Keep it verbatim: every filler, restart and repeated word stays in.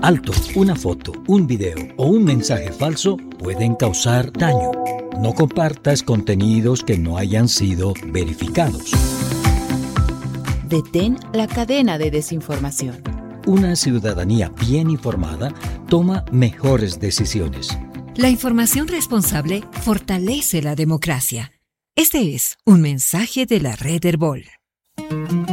Alto, una foto, un video o un mensaje falso pueden causar daño. No compartas contenidos que no hayan sido verificados. Detén la cadena de desinformación. Una ciudadanía bien informada toma mejores decisiones. La información responsable fortalece la democracia. Este es un mensaje de la Red Herbol.